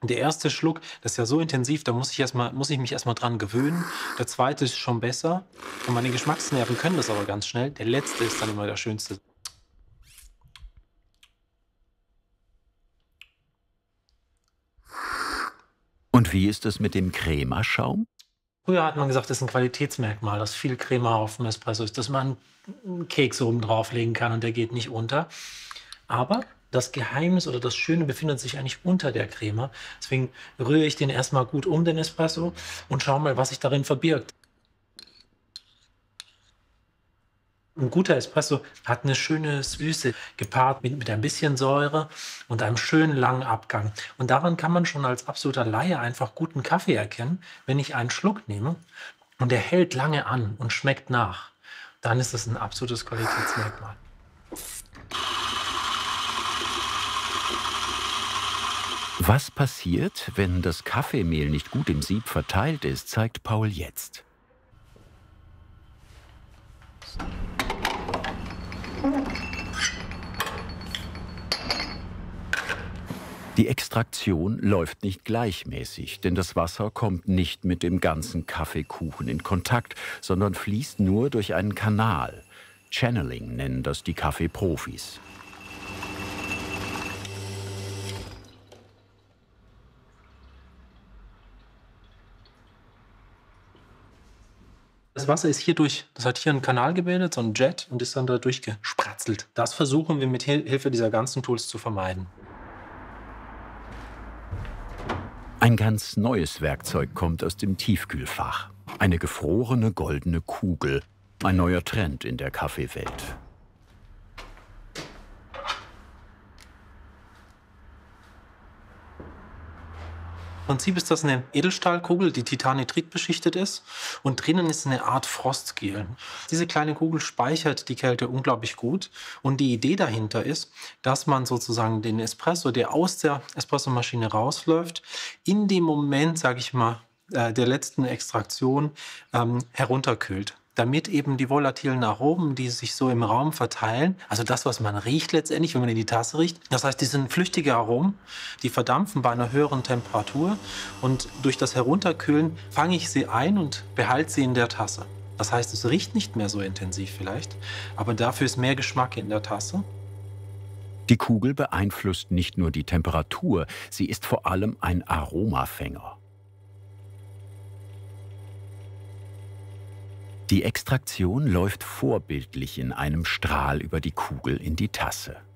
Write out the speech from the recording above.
Der erste Schluck, das ist ja so intensiv, da muss ich mich erstmal dran gewöhnen. Der zweite ist schon besser und meine Geschmacksnerven können das aber ganz schnell. Der letzte ist dann immer der schönste. Und wie ist es mit dem Cremaschaum? Früher hat man gesagt, das ist ein Qualitätsmerkmal, dass viel Crema auf dem Espresso ist, dass man 'n Keks oben drauflegen kann und der geht nicht unter. Aber das Geheimnis oder das Schöne befindet sich eigentlich unter der Crema. Deswegen rühre ich den erst mal gut um, den Espresso, und schaue mal, was sich darin verbirgt. 'N guter Espresso hat 'ne schöne Süße gepaart mit ein bisschen Säure und einem schönen langen Abgang. Und daran kann man schon als absoluter Laie einfach guten Kaffee erkennen. Wenn ich einen Schluck nehme und der hält lange an und schmeckt nach, dann ist das 'n absolutes Qualitätsmerkmal. Was passiert, wenn das Kaffeemehl nicht gut im Sieb verteilt ist, zeigt Paul jetzt. Die Extraktion läuft nicht gleichmäßig, denn das Wasser kommt nicht mit dem ganzen Kaffeekuchen in Kontakt, sondern fließt nur durch einen Kanal. Channeling nennen das die Kaffeeprofis. Das Wasser ist das hat hier 'n Kanal gebildet, so 'n Jet, und ist dann da durchgespratzelt. Das versuchen wir mit Hilfe dieser ganzen Tools zu vermeiden. Ein ganz neues Werkzeug kommt aus dem Tiefkühlfach. Eine gefrorene goldene Kugel. Ein neuer Trend in der Kaffeewelt. Im Prinzip ist das eine Edelstahlkugel, die titanitritbeschichtet ist, und drinnen ist eine Art Frostgel. Diese kleine Kugel speichert die Kälte unglaublich gut, und die Idee dahinter ist, dass man sozusagen den Espresso, der aus der Espressomaschine rausläuft, in dem Moment, sage ich mal, der letzten Extraktion, herunterkühlt, damit eben die volatilen Aromen, die sich so im Raum verteilen, also das, was man riecht letztendlich, wenn man in die Tasse riecht, das heißt, die sind flüchtige Aromen, die verdampfen bei einer höheren Temperatur, und durch das Herunterkühlen fange ich sie ein und behalte sie in der Tasse. Das heißt, es riecht nicht mehr so intensiv vielleicht, aber dafür ist mehr Geschmack in der Tasse. Die Kugel beeinflusst nicht nur die Temperatur, sie ist vor allem ein Aromafänger. Die Extraktion läuft vorbildlich in einem Strahl über die Kugel in die Tasse.